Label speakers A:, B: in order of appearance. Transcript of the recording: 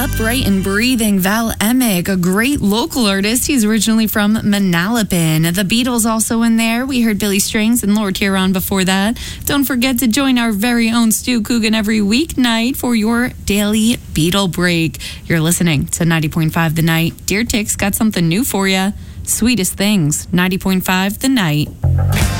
A: Upright and Breathing, Val Emick, a great local artist. He's originally from Manalapan. The Beatles also in there. We heard Billy Strings and Lord Huron before that. Don't forget to join our very own Stu Coogan every weeknight for your daily Beatle break. You're listening to 90.5 The Night. Deer Tick's got something new for you. Sweetest Things, 90.5 The Night.